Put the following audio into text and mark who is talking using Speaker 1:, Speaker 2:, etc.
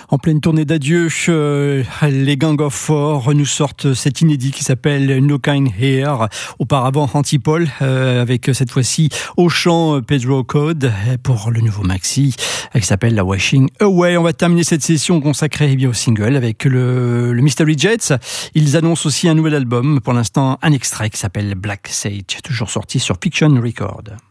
Speaker 1: En pleine tournée d'adieu, les Gang of Four nous sortent cet inédit qui s'appelle No Kind Here. Auparavant, Antipole, avec cette fois-ci au chant Pedro Code pour le nouveau maxi qui s'appelle La Washing Away. On va terminer cette session consacrée au single avec le Mystery Jets. Ils annoncent aussi un nouvel album. Pour l'instant, un extrait qui s'appelle Black Sage, toujours sorti sur Fiction Record.